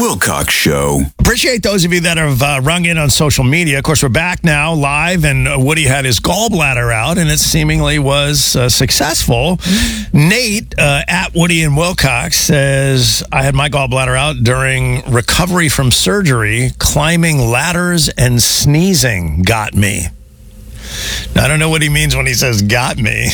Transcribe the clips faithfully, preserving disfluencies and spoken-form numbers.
Wilcox Show. Appreciate those of you that have uh, rung in on social media. Of course, we're back now live, and uh, Woody had his gallbladder out, and it seemingly was uh, successful. Nate uh, at Woody and Wilcox says, I had my gallbladder out during recovery from surgery. Climbing ladders and sneezing got me. Now, I don't know what he means when he says got me,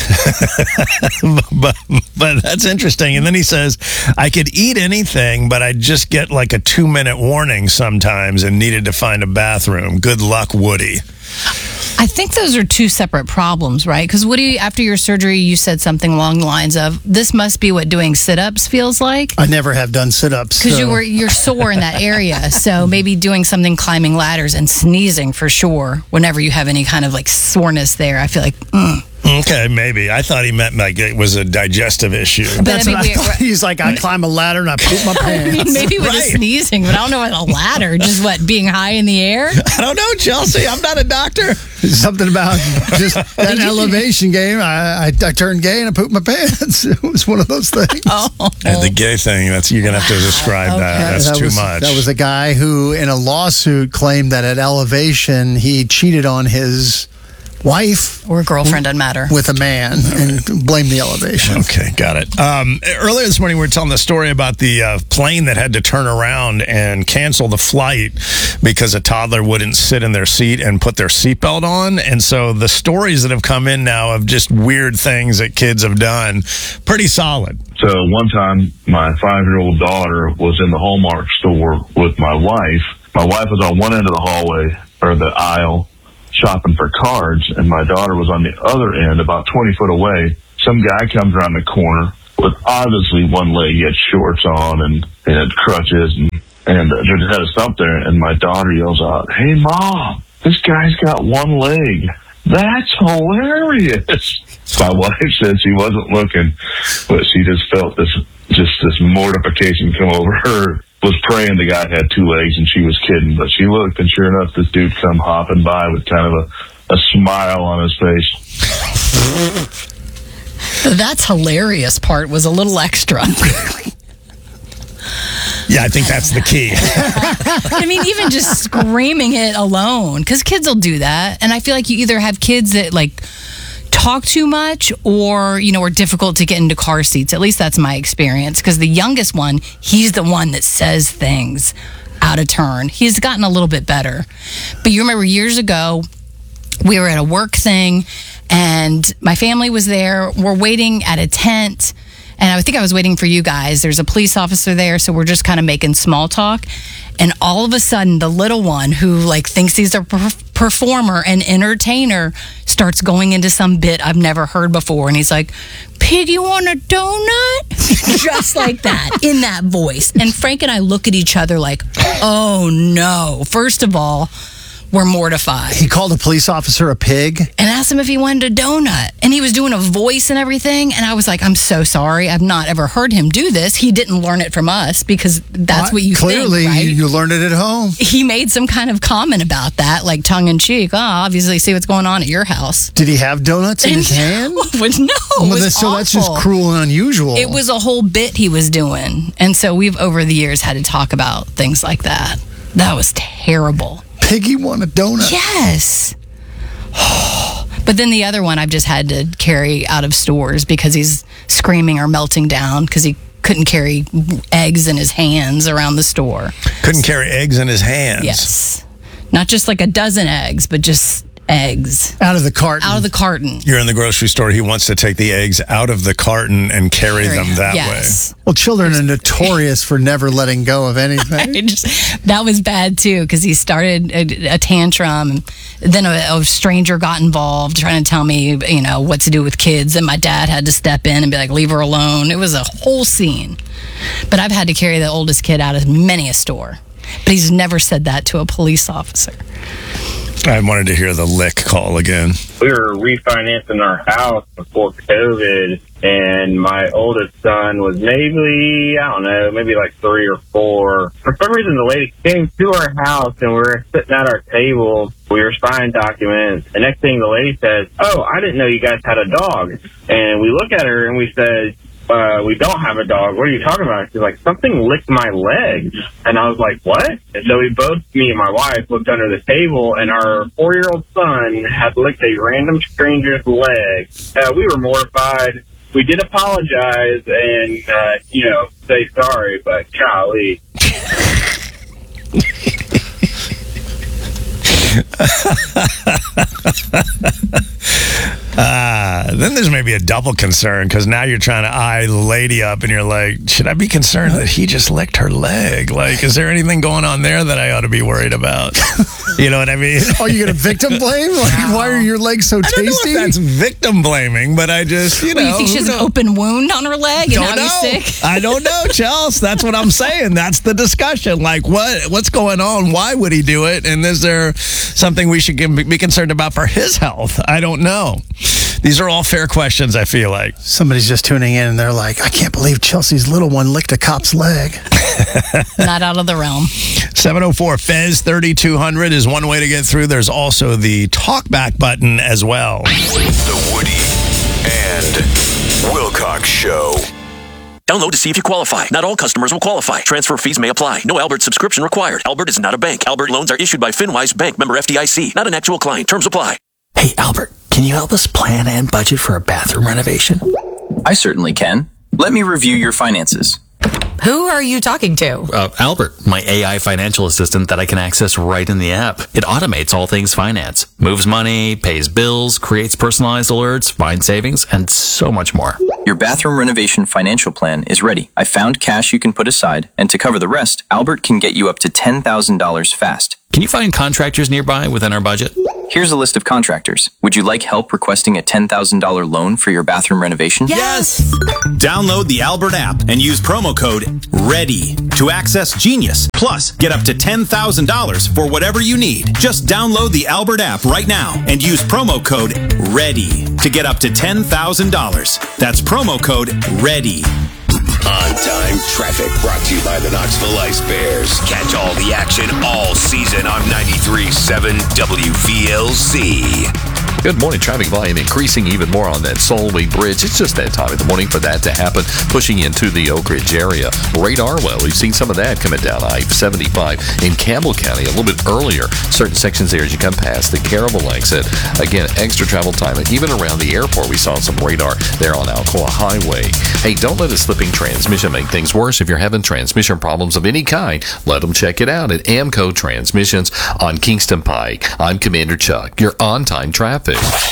but, but that's interesting. And then he says, I could eat anything, but I just get like a two-minute warning sometimes and needed to find a bathroom. Good luck, Woody. I think those are two separate problems, right? Because Woody, after your surgery, you said something along the lines of, this must be what doing sit-ups feels like. I never have done sit-ups. Because so. you were, you're sore in that area. So maybe doing something climbing ladders and sneezing for sure whenever you have any kind of like soreness there. I feel like, mm. Okay, maybe. I thought he meant like it was a digestive issue. But That's I mean, what I we- thought. He's like, I climb a ladder and I poop my I pants. mean, maybe with Right. a sneezing, but I don't know about a ladder. Just what, being high in the air? I don't know, Chelsea. I'm not a doctor. Something about just that elevation game. I, I I turned gay and I pooped my pants. It was one of those things. Oh. And the gay thing, that's you're going to have to describe Okay. that. That's that too was, much. That was a guy who, in a lawsuit, claimed that at elevation he cheated on his wife Or girlfriend, doesn't matter. with a man and blamed the elevation. Okay, got it. Um, earlier this morning, we were telling the story about the uh, plane that had to turn around and cancel the flight because a toddler wouldn't sit in their seat and put their seatbelt on. And so the stories that have come in now of just weird things that kids have done, pretty solid. So one time, my five-year-old daughter was in the Hallmark store with my wife. My wife was on one end of the hallway, or the aisle, shopping for cards, and my daughter was on the other end, about twenty foot away. Some guy comes around the corner with obviously one leg. He had shorts on and, and had crutches, and, and uh, just had a stump there, and my daughter yells out, "Hey, Mom, this guy's got one leg. That's hilarious." My wife said she wasn't looking, but she just felt this just this mortification come over her. Was praying the guy had two legs and she was kidding, but she looked, and sure enough, this dude come hopping by with kind of a, a smile on his face. That's hilarious part was a little extra. Yeah, I think that's the key. I mean, even just screaming it alone, because kids will do that. And I feel like you either have kids that like talk too much or, you know, are difficult to get into car seats. At least that's my experience, because the youngest one, he's the one that says things out of turn. He's gotten a little bit better. But you remember years ago, we were at a work thing and my family was there. We're waiting at a tent. And I think I was waiting for you guys. There's a police officer there, so we're just kind of making small talk. And all of a sudden, the little one who like thinks he's a per- performer and entertainer starts going into some bit I've never heard before. And he's like, "Pig, you want a donut?" Just like that, in that voice. And Frank and I look at each other like, oh no. First of all, we're mortified. He called a police officer a pig. And asked him if he wanted a donut. And he was doing a voice and everything. And I was like, I'm so sorry. I've not ever heard him do this. He didn't learn it from us, because that's what you Clearly, think, right? you, you learned it at home. He made some kind of comment about that, like tongue-in-cheek. Oh, obviously see what's going on at your house. Did he have donuts in his hand? No, it was Well, that's- so that's just awful. cruel and unusual. It was a whole bit he was doing. And so we've, over the years, had to talk about things like that. That was terrible. Piggy want a donut. Yes. But then the other one I've just had to carry out of stores because he's screaming or melting down because he couldn't carry eggs in his hands around the store. Couldn't carry eggs in his hands. Yes. Not just like a dozen eggs, but just eggs Out of the carton. out of the carton. You're in the grocery store. He wants to take the eggs out of the carton and carry them that yes. Well, children are notorious for never letting go of anything. It just, that was bad too, because he started a, a tantrum, and then a, a stranger got involved trying to tell me, you know, what to do with kids, and my dad had to step in and be like, leave her alone. It was a whole scene. But I've had to carry the oldest kid out of many a store, but he's never said that to a police officer. way. I wanted to hear the lick call again. We were refinancing our house before COVID, and my oldest son was maybe, I don't know, maybe like three or four. For some reason, the lady came to our house, and we were sitting at our table. We were signing documents. The next thing the lady says, "Oh, I didn't know you guys had a dog." And we look at her and we said, uh, we don't have a dog. What are you talking about? She's like, something licked my leg. And I was like, what? And so we both, me and my wife, looked under the table, and our four-year-old son had licked a random stranger's leg. Uh, we were mortified. We did apologize and, uh, you know, say sorry, but golly. Uh, then there's maybe a double concern because now you're trying to eye the lady up and you're like, should I be concerned that he just licked her leg? Like, is there anything going on there that I ought to be worried about? You know what I mean? Are you going to victim blame? Like, why are your legs so I don't tasty? know if that's victim blaming, but I just, you know. Well, you think she has an open wound on her leg and don't now know. he's sick? I don't know, Chelsea. That's what I'm saying. That's the discussion. Like, what what's going on? Why would he do it? And is there something we should be concerned about for his health? I don't know. These are all fair questions, I feel like. Somebody's just tuning in and they're like, I can't believe Chelsea's little one licked a cop's leg. Not out of the realm. seven oh four Fez thirty-two hundred is one way to get through. There's also the talkback button as well. The Woody and Wilcox Show. Download to see if you qualify. Not all customers will qualify. Transfer fees may apply. No Albert subscription required. Albert is not a bank. Albert loans are issued by FinWise Bank, member F D I C. Not an actual client. Terms apply. Hey, Albert, can you help us plan and budget for a bathroom renovation? I certainly can. Let me review your finances. Who are you talking to? Uh, Albert, my A I financial assistant that I can access right in the app. It automates all things finance, moves money, pays bills, creates personalized alerts, finds savings, and so much more. Your bathroom renovation financial plan is ready. I found cash you can put aside, and to cover the rest, Albert can get you up to ten thousand dollars fast. Can you find contractors nearby within our budget? Here's a list of contractors. Would you like help requesting a ten thousand dollars loan for your bathroom renovation? Yes! Download the Albert app and use promo code READY to access Genius. Plus, get up to ten thousand dollars for whatever you need. Just download the Albert app right now and use promo code READY to get up to ten thousand dollars. That's promo code READY. On-time traffic brought to you by the Knoxville Ice Bears. Catch all the action all season on ninety-three point seven W V L Z. Good morning. Traffic volume increasing even more on that Solway Bridge. It's just that time of the morning for that to happen, pushing into the Oak Ridge area. Radar, well, we've seen some of that coming down I seventy-five in Campbell County a little bit earlier. Certain sections there as you come past the Caravelle exit. Again, extra travel time. And even around the airport, we saw some radar there on Alcoa Highway. Hey, don't let a slipping transmission make things worse. If you're having transmission problems of any kind, let them check it out at Amco Transmissions on Kingston Pike. I'm Commander Chuck, your on-time traffic.